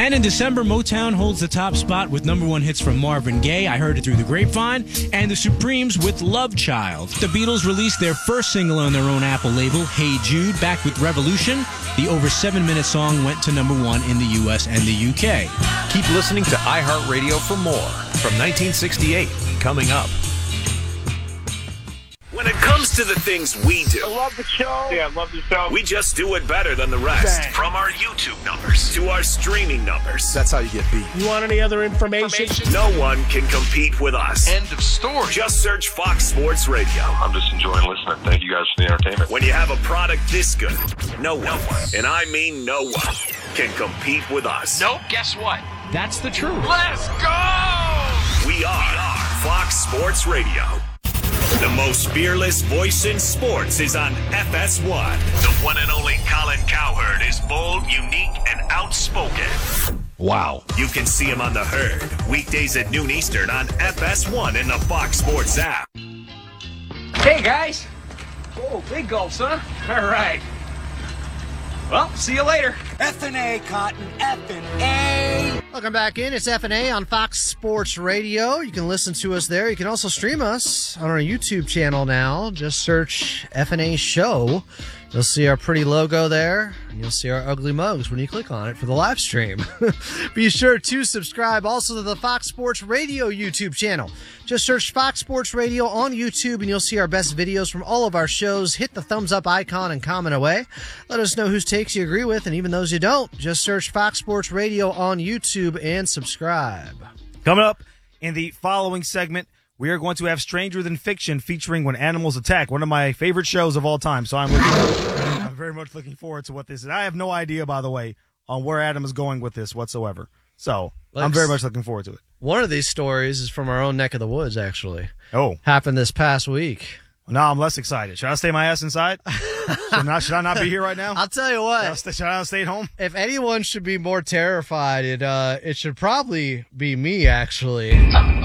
And in December, Motown holds the top spot with number one hits from Marvin Gaye, I Heard It Through the Grapevine, and the Supremes with Love Child. The Beatles released their first single on their own Apple label, Hey Jude, back with Revolution. The over 7-minute song went to number one in the U.S. and the UK. Keep listening to iHeartRadio for more from 1968 coming up. When it comes to the things we do, I love the show. Yeah, I love the show. We just do it better than the rest. Bang. From our YouTube numbers to our streaming numbers. That's how you get beat. You want any other information? No one can compete with us. End of story. Just search Fox Sports Radio. I'm just enjoying listening. Thank you guys for the entertainment. When you have a product this good, no one, and I mean no one, can compete with us. Nope, guess what? That's the truth. Let's go! We are Fox Sports Radio. The most fearless voice in sports is on FS1. The one and only Colin Cowherd is bold, unique, and outspoken. Wow. You can see him on The Herd, weekdays at noon Eastern on FS1 and the Fox Sports app. Hey, guys. Oh, big gulps, huh? All right. Well, see you later. F&A, Cotton, F&A. Welcome back in. It's F&A on Fox Sports Radio. You can listen to us there. You can also stream us on our YouTube channel now. Just search F&A Show. You'll see our pretty logo there. You'll see our ugly mugs when you click on it for the live stream. Be sure to subscribe also to the Fox Sports Radio YouTube channel. Just search Fox Sports Radio on YouTube and you'll see our best videos from all of our shows. Hit the thumbs up icon and comment away. Let us know whose takes you agree with and even those you don't. Just search Fox Sports Radio on YouTube and subscribe. Coming up in the following segment, we are going to have Stranger Than Fiction featuring When Animals Attack, one of my favorite shows of all time. So I'm very much looking forward to what this is. I have no idea, by the way, on where Adam is going with this whatsoever. So I'm very much looking forward to it. One of these stories is from our own neck of the woods, actually. Oh. Happened this past week. Now I'm less excited. Should I stay my ass inside? Should I not be here right now? I'll tell you what. Should I stay at home? If anyone should be more terrified, it should probably be me, actually.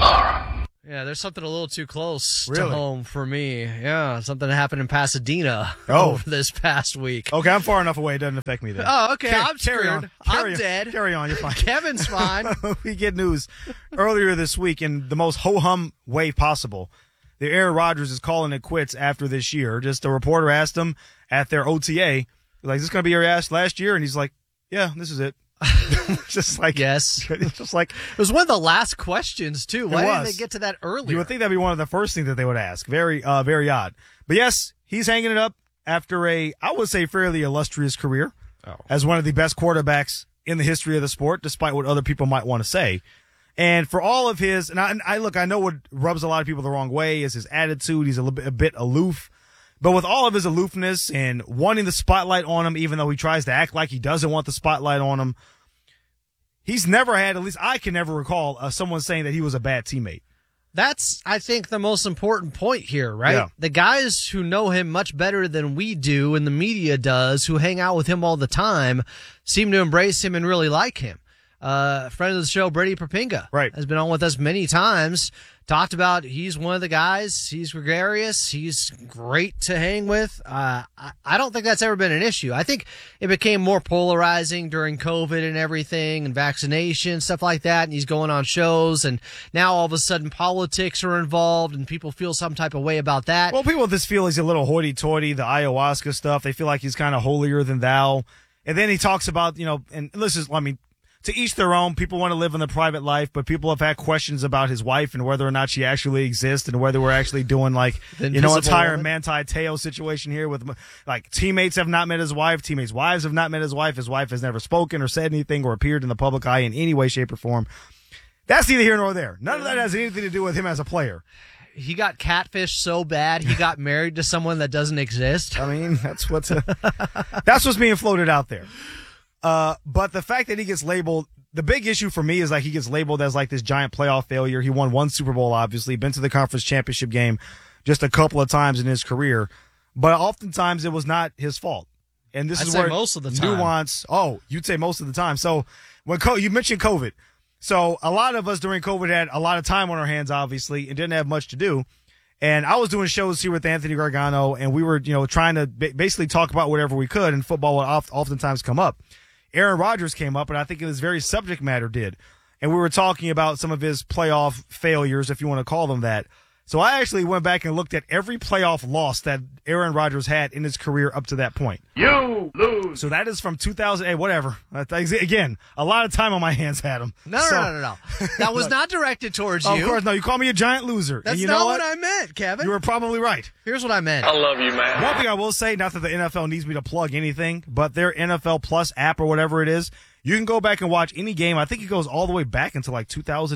Yeah, there's something a little too close to home for me. Yeah, something that happened in Pasadena over this past week. Okay, I'm far enough away. It doesn't affect me then. Oh, okay. I'm screwed. I'm dead. Carry on. You're fine. Kevin's fine. We get news earlier this week in the most ho-hum way possible. The Aaron Rodgers is calling it quits after this year. Just a reporter asked him at their OTA, like, is this going to be your last year? And he's like, yeah, this is it. Just like, yes. Just like, it was one of the last questions, too. Why didn't they get to that earlier? You would think that'd be one of the first things that they would ask. Very odd. But yes, he's hanging it up after I would say, fairly illustrious career as one of the best quarterbacks in the history of the sport, despite what other people might want to say. And for all of his, and I know what rubs a lot of people the wrong way is his attitude. He's a bit aloof. But with all of his aloofness and wanting the spotlight on him, even though he tries to act like he doesn't want the spotlight on him, he's never had, at least I can never recall, someone saying that he was a bad teammate. That's, I think, the most important point here, right? Yeah. The guys who know him much better than we do and the media does, who hang out with him all the time, seem to embrace him and really like him. Friend of the show, Brady Perpinga, has been on with us many times, talked about he's one of the guys, he's gregarious, he's great to hang with. I don't think that's ever been an issue. I think it became more polarizing during COVID and everything and vaccination, stuff like that, and he's going on shows, and now all of a sudden politics are involved and people feel some type of way about that. Well, people just feel he's a little hoity-toity, the ayahuasca stuff. They feel like he's kind of holier than thou. And then he talks about, and listen, to each their own. People want to live in their private life, but people have had questions about his wife and whether or not she actually exists and whether we're actually doing a Tyra Manti Teo situation here with teammates have not met his wife, teammates' wives have not met his wife has never spoken or said anything or appeared in the public eye in any way, shape, or form. That's neither here nor there. None of that has anything to do with him as a player. He got catfished so bad he got married to someone that doesn't exist. I mean, that's what's being floated out there. But the fact that he gets labeled, the big issue for me is he gets labeled as this giant playoff failure. He won one Super Bowl, obviously, been to the conference championship game just a couple of times in his career, but oftentimes it was not his fault. And this is where most of the time. Nuance. Oh, you'd say most of the time. So when you mentioned COVID, so a lot of us during COVID had a lot of time on our hands, obviously, and didn't have much to do. And I was doing shows here with Anthony Gargano, and we were, trying to basically talk about whatever we could, and football would oftentimes come up. Aaron Rodgers came up, and I think his very subject matter did. And we were talking about some of his playoff failures, if you want to call them that. So I actually went back and looked at every playoff loss that Aaron Rodgers had in his career up to that point. You lose. So that is from 2008, whatever. Again, a lot of time on my hands had him. No. That was not directed towards you. Of course, no. You call me a giant loser. That's and you not know what I meant, Kevin. You were probably right. Here's what I meant. I love you, man. One thing I will say, not that the NFL needs me to plug anything, but their NFL Plus app or whatever it is, you can go back and watch any game. I think it goes all the way back into like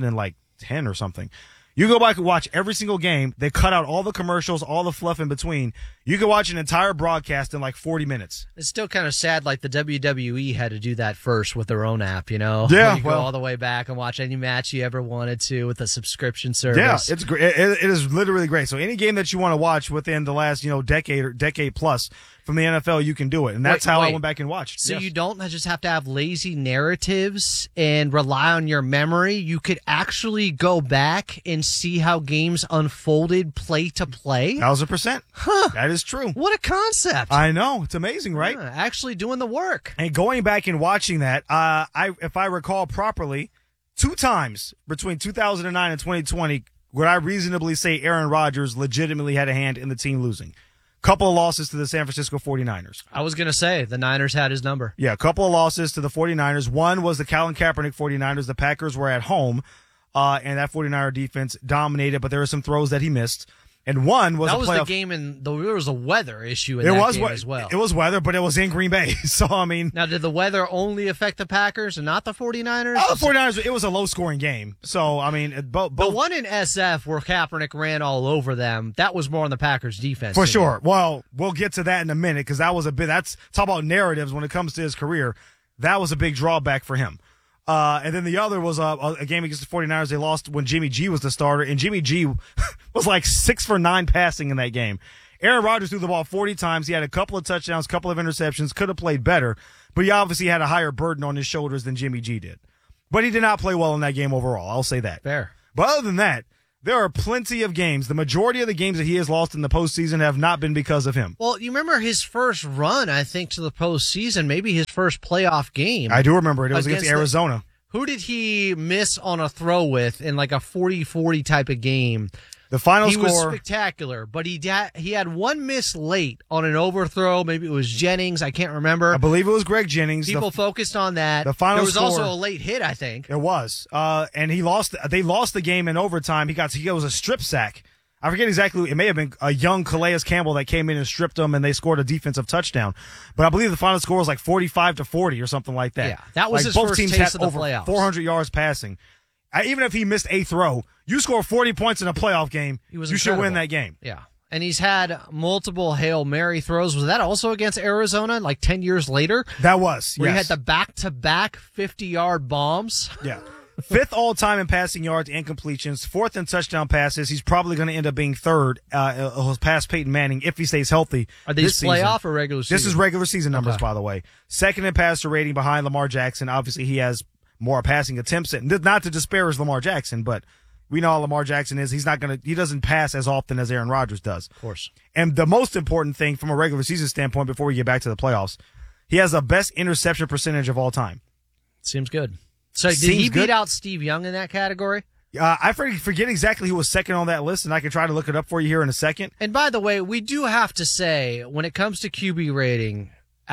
2010 or something. You go back and watch every single game. They cut out all the commercials, all the fluff in between. You can watch an entire broadcast in like 40 minutes. It's still kind of sad, like the WWE had to do that first with their own app, you know? Yeah, you go all the way back and watch any match you ever wanted to with a subscription service. Yeah, it's great. It is literally great. So any game that you want to watch within the last, decade or decade plus from the NFL, you can do it. And that's how I went back and watched. So you don't just have to have lazy narratives and rely on your memory. You could actually go back and see how games unfolded play to play. 1,000%. Huh. That is true. What a concept. I know. It's amazing, right? Yeah, actually doing the work. And going back and watching that, if I recall properly, 2 times between 2009 and 2020 would I reasonably say Aaron Rodgers legitimately had a hand in the team losing. Couple of losses to the San Francisco 49ers. I was going to say, the Niners had his number. Yeah, a couple of losses to the 49ers. One was the Colin Kaepernick 49ers. The Packers were at home, and that 49er defense dominated, but there were some throws that he missed. And one was that a was playoff. the game, and there was a weather issue in that game as well. It was weather, but it was in Green Bay. So, I mean. Now, did the weather only affect the Packers and not the 49ers? Oh, the 49ers, it was a low-scoring game. So, I mean, both. The one in SF where Kaepernick ran all over them, that was more on the Packers' defense. For sure. Well, we'll get to that in a minute because that was talk about narratives when it comes to his career. That was a big drawback for him. And then the other was a game against the 49ers. They lost when Jimmy G was the starter, and Jimmy G was like 6 for 9 passing in that game. Aaron Rodgers threw the ball 40 times. He had a couple of touchdowns, couple of interceptions, could have played better, but he obviously had a higher burden on his shoulders than Jimmy G did. But he did not play well in that game overall. I'll say that. Fair. But other than that, there are plenty of games. The majority of the games that he has lost in the postseason have not been because of him. Well, you remember his first run, I think, to the postseason, maybe his first playoff game. I do remember it. It was against Arizona. Who did he miss on a throw with in like a 40-40 type of game? The final he score. He was spectacular, but he had one miss late on an overthrow. Maybe it was Jennings. I can't remember. I believe it was Greg Jennings. People focused on that. The final there was score, also a late hit, I think. It was. And he lost. They lost the game in overtime. He was a strip sack. I forget exactly. It may have been a young Calais Campbell that came in and stripped him, and they scored a defensive touchdown. But I believe the final score was like 45-40 or something like that. Yeah, that was his both first teams taste had of the over playoffs. 400 yards passing. Even if he missed a throw, you score 40 points in a playoff game, you should win that game. Yeah. And he's had multiple Hail Mary throws. Was that also against Arizona, like 10 years later? That was, where he had the back-to-back 50-yard bombs? Yeah. 5th all-time in passing yards and completions, 4th in touchdown passes. He's probably going to end up being 3rd past Peyton Manning if he stays healthy. Are these playoff or regular season? This is regular season numbers, by the way. 2nd in passer rating behind Lamar Jackson. Obviously, he has more passing attempts. Not to disparage Lamar Jackson, but we know how Lamar Jackson is. He doesn't pass as often as Aaron Rodgers does. Of course. And the most important thing from a regular season standpoint before we get back to the playoffs, he has the best interception percentage of all time. Seems good. So did he beat out Steve Young in that category? I forget exactly who was second on that list, and I can try to look it up for you here in a second. And by the way, we do have to say, when it comes to QB rating,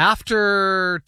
after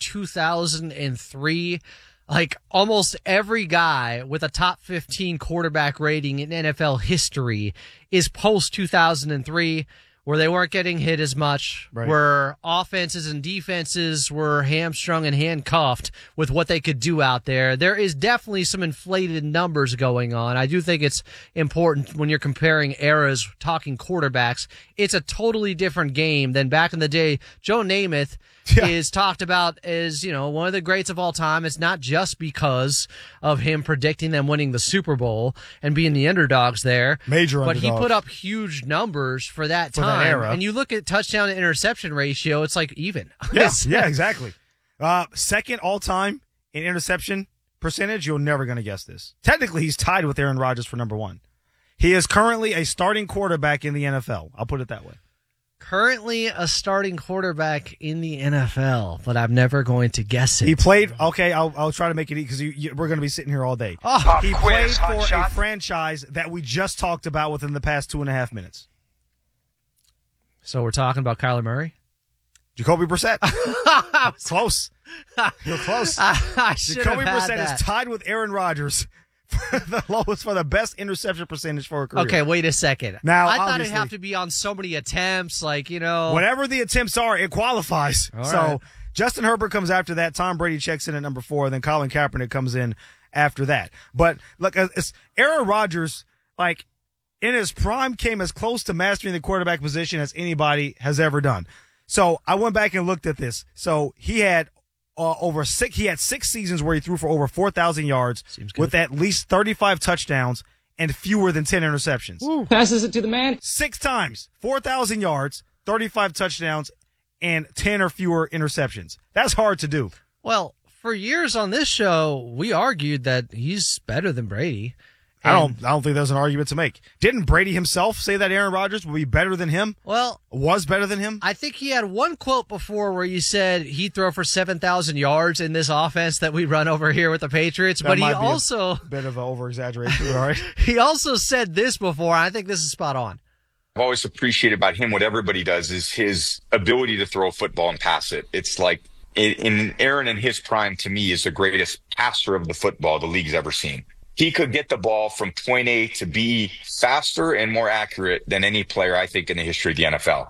2003, like almost every guy with a top 15 quarterback rating in NFL history is post 2003, where they weren't getting hit as much, right, where offenses and defenses were hamstrung and handcuffed with what they could do out there. There is definitely some inflated numbers going on. I do think it's important when you're comparing eras, talking quarterbacks. It's a totally different game than back in the day. Joe Namath is talked about as, one of the greats of all time. It's not just because of him predicting them winning the Super Bowl and being the underdogs there. Major But underdogs. he put up huge numbers for that time. That era. And you look at touchdown to interception ratio, it's like even. Yeah, exactly. 2nd all-time in interception percentage. You're never going to guess this. Technically, he's tied with Aaron Rodgers for number 1. He is currently a starting quarterback in the NFL. I'll put it that way. Currently a starting quarterback in the NFL, but I'm never going to guess it. He played, okay, I'll try to make it easy because we're going to be sitting here all day. Oh, he played for a franchise that we just talked about within the past 2.5 minutes. So we're talking about Kyler Murray? Jacoby Brissett. Close. You're close. I should Jacoby have had Brissett that. is tied with Aaron Rodgers for the lowest for the best interception percentage for a career. Okay, wait a second. Now, I thought it'd obviously- have to be on so many attempts, Whatever the attempts are, it qualifies. All So right. Justin Herbert comes after that. Tom Brady checks in at number 4. Then Colin Kaepernick comes in after that. But look, it's Aaron Rodgers, in his prime, came as close to mastering the quarterback position as anybody has ever done. So I went back and looked at this. So he had he had 6 seasons where he threw for over 4,000 yards with at least 35 touchdowns and fewer than 10 interceptions. Passes it to the man. 6 times, 4,000 yards, 35 touchdowns, and 10 or fewer interceptions. That's hard to do. Well, for years on this show, we argued that he's better than Brady. I don't think there's an argument to make. Didn't Brady himself say that Aaron Rodgers would be better than him? Well, Was better than him? I think he had one quote before where you said he'd throw for 7,000 yards in this offense that we run over here with the Patriots. That But he might be also a bit of an over-exaggeration, all right? he also said this before. I think this is spot on. I've always appreciated about him what everybody does is his ability to throw a football and pass it. It's like in Aaron in his prime, to me, is the greatest passer of the football the league's ever seen. He could get the ball from point A to B faster and more accurate than any player, I think, in the history of the NFL.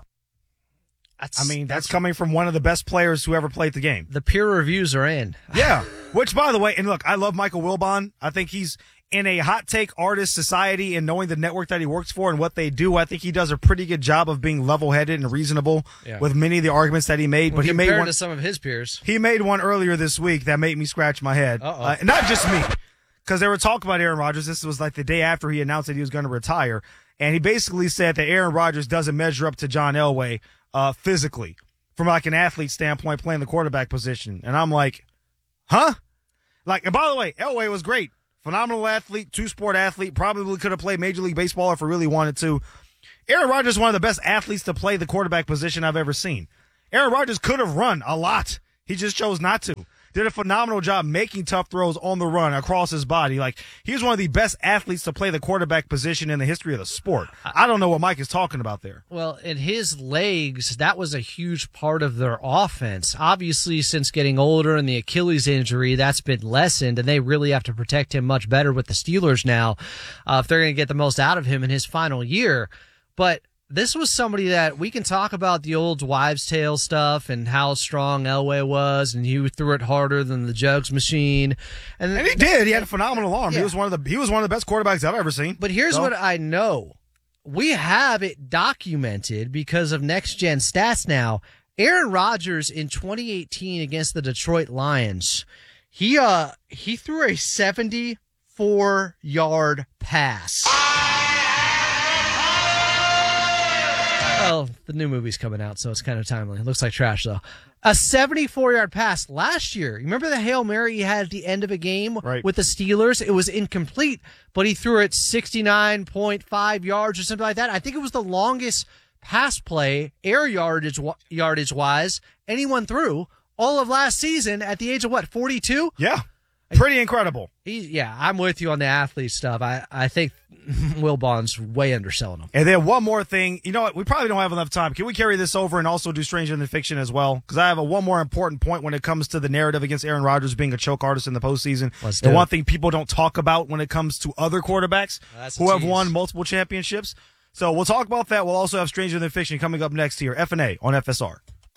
That's coming from one of the best players who ever played the game. The peer reviews are in. Yeah. Which, by the way, and look, I love Michael Wilbon. I think he's in a hot take artist society and knowing the network that he works for and what they do. I think he does a pretty good job of being level-headed and reasonable with many of the arguments that he made. But he made one to some of his peers. He made one earlier this week that made me scratch my head. Not just me, because they were talking about Aaron Rodgers. This was like the day after he announced that he was going to retire. And he basically said that Aaron Rodgers doesn't measure up to John Elway physically from like an athlete standpoint playing the quarterback position. And I'm like, huh? And by the way, Elway was great. Phenomenal athlete, 2-sport athlete, probably could have played Major League Baseball if he really wanted to. Aaron Rodgers is one of the best athletes to play the quarterback position I've ever seen. Aaron Rodgers could have run a lot. He just chose not to. Did a phenomenal job making tough throws on the run across his body. He was one of the best athletes to play the quarterback position in the history of the sport. I don't know what Mike is talking about there. Well, in his legs, that was a huge part of their offense. Obviously, since getting older and the Achilles injury, that's been lessened, and they really have to protect him much better with the Steelers now if they're going to get the most out of him in his final year. But this was somebody that we can talk about the old wives' tale stuff and how strong Elway was, and he threw it harder than the Jugs machine. And he did. He had a phenomenal arm. Yeah. He was one of the best quarterbacks I've ever seen. But here's what I know. We have it documented because of Next Gen Stats now. Aaron Rodgers in 2018 against the Detroit Lions, he threw a 74-yard pass. Well, the new movie's coming out, so it's kind of timely. It looks like trash, though. A 74-yard pass last year. You remember the Hail Mary he had at the end of a game with the Steelers? It was incomplete, but he threw it 69.5 yards or something like that. I think it was the longest pass play, air yardage-wise, anyone threw all of last season at the age of, 42? Yeah. Pretty incredible. I'm with you on the athlete stuff. I think Wilbon's way underselling him. And then one more thing. You know what? We probably don't have enough time. Can we carry this over and also do Stranger Than Fiction as well? Because I have one more important point when it comes to the narrative against Aaron Rodgers being a choke artist in the postseason. The one thing people don't talk about when it comes to other quarterbacks who have won multiple championships. So we'll talk about that. We'll also have Stranger Than Fiction coming up next here. F&A on FSR.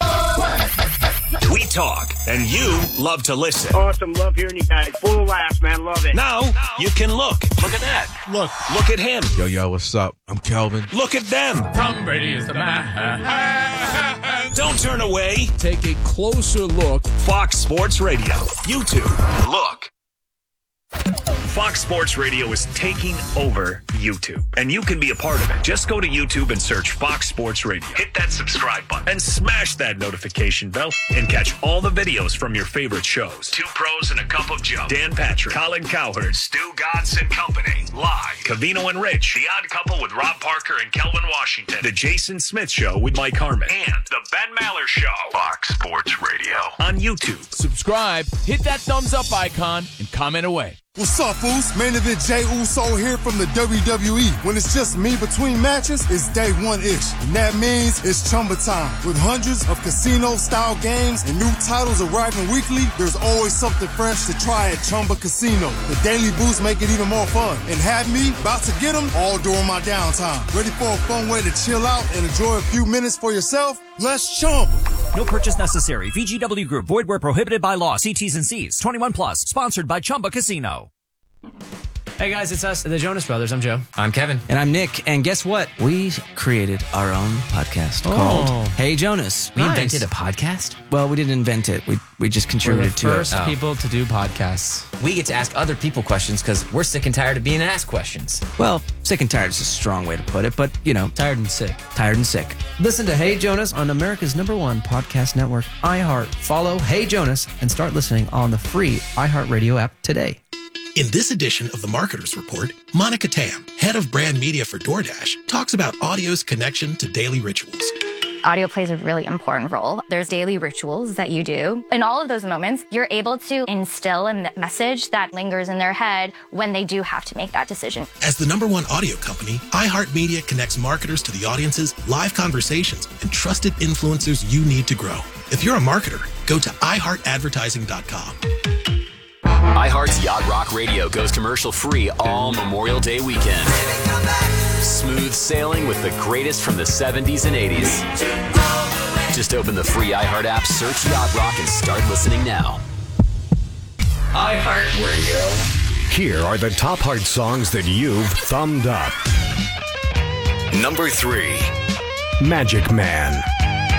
We talk, and you love to listen. Awesome. Love hearing you guys. Full of laughs, man. Love it. Now you can look. Look at that. Look at him. Yo, what's up? I'm Kelvin. Look at them. Tom Brady is the man. Don't turn away. Take a closer look. Fox Sports Radio. YouTube. Look. Fox Sports Radio is taking over YouTube, and you can be a part of it. Just go to YouTube and search Fox Sports Radio. Hit that subscribe button and smash that notification bell and catch all the videos from your favorite shows. Two Pros and a Cup of Joe. Dan Patrick, Colin Cowherd, Stu Godson Company, live. Covino and Rich, The Odd Couple with Rob Parker and Kelvin Washington. The Jason Smith Show with Mike Harmon. And The Ben Maller Show. Fox Sports Radio on YouTube. Subscribe, hit that thumbs up icon, and comment away. What's up, fools? Main event Jey Uso here from the WWE. When it's just me between matches, it's day one-ish. And that means it's Chumba time. With hundreds of casino-style games and new titles arriving weekly, there's always something fresh to try at Chumba Casino. The daily boosts make it even more fun. And have me about to get them all during my downtime. Ready for a fun way to chill out and enjoy a few minutes for yourself? Let's Chumba. No purchase necessary. VGW Group. Void where prohibited by law. See T's and C's. 21 plus. Sponsored by Chumba Casino. Hey guys, it's us, the Jonas Brothers. I'm Joe. I'm Kevin. And I'm Nick. And guess what? We created our own podcast called Hey Jonas. We invented a podcast? Well, we didn't invent it. We just contributed to it. We're the first people to do podcasts. We get to ask other people questions because we're sick and tired of being asked questions. Well, sick and tired is a strong way to put it, but, you know. Tired and sick. Tired and sick. Listen to Hey Jonas on America's #1 podcast network, iHeart. Follow Hey Jonas and start listening on the free iHeartRadio app today. In this edition of the Marketer's Report, Monica Tam, head of brand media for DoorDash, talks about audio's connection to daily rituals. Audio plays a really important role. There's daily rituals that you do. In all of those moments, you're able to instill a message that lingers in their head when they do have to make that decision. As the #1 audio company, iHeartMedia connects marketers to the audiences, live conversations, and trusted influencers you need to grow. If you're a marketer, go to iHeartAdvertising.com. iHeart's Yacht Rock Radio goes commercial-free all Memorial Day weekend. Smooth sailing with the greatest from the 70s and 80s. Just open the free iHeart app, search Yacht Rock, and start listening now. iHeart Radio. Here are the top hard songs that you've thumbed up. Number 3. Magic Man.